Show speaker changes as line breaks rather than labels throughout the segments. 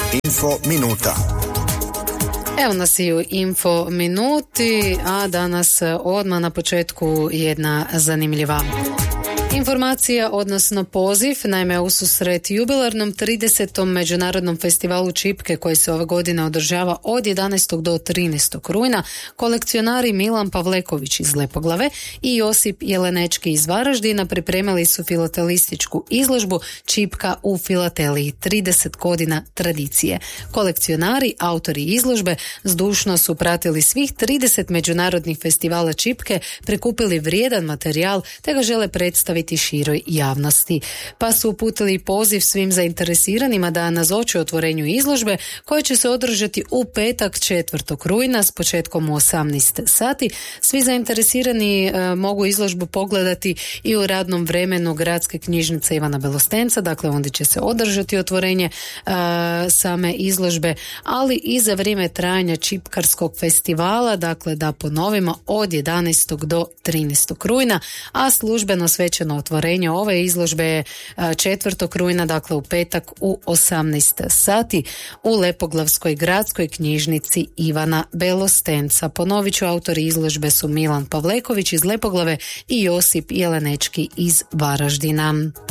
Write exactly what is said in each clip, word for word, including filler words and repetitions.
Info minuta.
Evo nas i u Info minuti, a danas odmah na početku jedna zanimljiva informacija, odnosno poziv. Naime, ususret jubilarnom tridesetom međunarodnom festivalu čipke koji se ove godine održava od jedanaestog do trinaestog rujna, kolekcionari Milan Pavleković iz Lepoglave i Josip Jelenečki iz Varaždina pripremili su filatelističku izložbu Čipka u filateliji, trideset godina tradicije. Kolekcionari, autori izložbe, zdušno su pratili svih trideset međunarodnih festivala čipke, prikupili vrijedan materijal te ga žele predstaviti široj javnosti. Pa su uputili poziv svim zainteresiranima da nazoče otvorenju izložbe koja će se održati u petak četvrtog rujna s početkom u osamnaest sati. Svi zainteresirani e, mogu izložbu pogledati i u radnom vremenu Gradske knjižnice Ivana Belostenca, dakle onda će se održati otvorenje e, same izložbe, ali i za vrijeme trajanja čipkarskog festivala, dakle da ponovimo, od jedanaestog do trinaestog rujna, a službeno svečano otvorenje ove izložbe je četvrtog rujna, dakle u petak u osamnaest sati u Lepoglavskoj gradskoj knjižnici Ivana Belostenca. Ponovit ću, autori izložbe su Milan Pavleković iz Lepoglave i Josip Jelenečki iz Varaždina.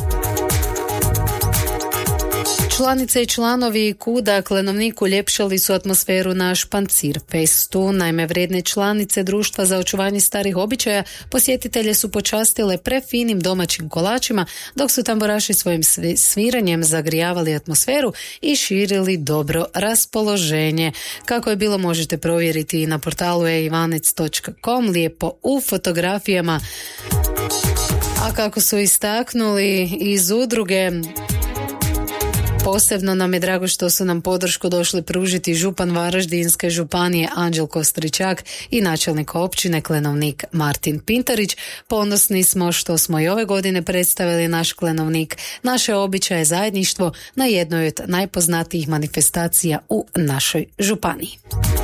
Članice i članovi KUD-a Klenovnik uljepšali su atmosferu na Špancir festu. Naime, vrijedne članice Društva za očuvanje starih običaja posjetitelje su počastile prefinim domaćim kolačima, dok su tamburaši svojim sviranjem zagrijavali atmosferu i širili dobro raspoloženje. Kako je bilo možete provjeriti i na portalu e ivanec točka com, lijepo u fotografijama. A kako su istaknuli iz udruge, posebno nam je drago što su nam podršku došli pružiti župan Varaždinske županije Anđelko Stričak i načelnik općine Klenovnik Martin Pintarić. Ponosni smo što smo i ove godine predstavili naš Klenovnik, naše običaje, zajedništvo na jednoj od najpoznatijih manifestacija u našoj županiji.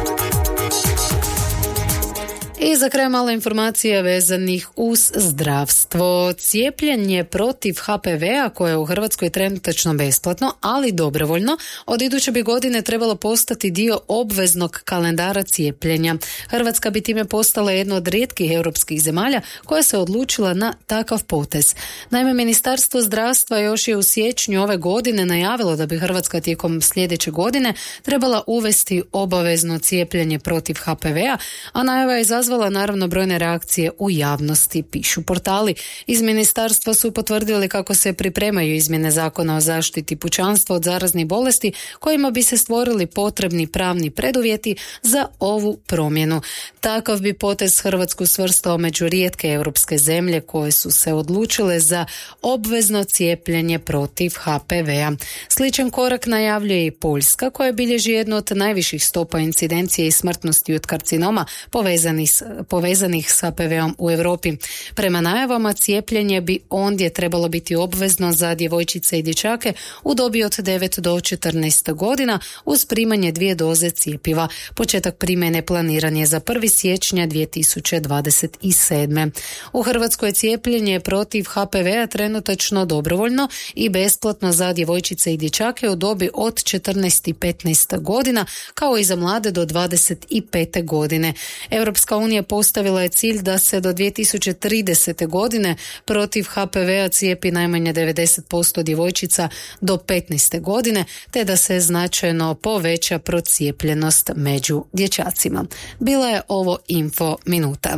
I za kraj malo informacija vezanih uz zdravstvo. Cijepljenje protiv ha pe ve a koje je u Hrvatskoj trenutačno besplatno, ali dobrovoljno, od iduće bi godine trebalo postati dio obveznog kalendara cijepljenja. Hrvatska bi time postala jedna od rijetkih europskih zemalja koja se odlučila na takav potez. Naime, Ministarstvo zdravstva još je u siječnju ove godine najavilo da bi Hrvatska tijekom sljedeće godine trebala uvesti obavezno cijepljenje protiv ha pe ve a, a najava je izazvala naravno brojne reakcije u javnosti, pišu portali. Iz ministarstva su potvrdili kako se pripremaju izmjene zakona o zaštiti pučanstva od zaraznih bolesti kojima bi se stvorili potrebni pravni preduvjeti za ovu promjenu. Takav bi potez Hrvatsku svrstao među rijetke europske zemlje koje su se odlučile za obvezno cijepljenje protiv ha pe ve a. Sličan korak najavljuje i Poljska koja bilježi jednu od najviših stopa incidencije i smrtnosti od karcinoma povezanih s povezanih s ha pe ve om u Europi. Prema najavama cijepljenje bi ondje trebalo biti obvezno za djevojčice i dječake u dobi od devet do četrnaest godina uz primanje dvije doze cjepiva. Početak primjene planiran je za prvog siječnja dvije tisuće dvadeset sedme. U Hrvatskoj je cijepljenje protiv ha pe ve a trenutačno dobrovoljno i besplatno za djevojčice i dječake u dobi od četrnaest i petnaest godina, kao i za mlade do dvadeset pete godine. Europska unija postavila je cilj da se do dvije tisuće tridesete godine protiv ha pe ve a cijepi najmanje devedeset posto djevojčica do petnaeste godine, te da se značajno poveća procijepljenost među dječacima. Bila je ovo Info minuta.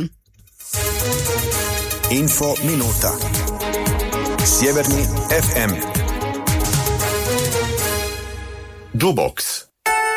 Info minuta. Sjeverni ef em. Jukebox.